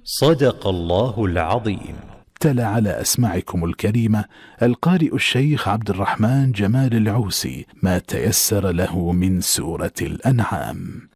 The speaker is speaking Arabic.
صدق الله العظيم. تلا على أسماعكم الكريمة القارئ الشيخ عبد الرحمن جمال العوسي ما تيسر له من سورة الأنعام.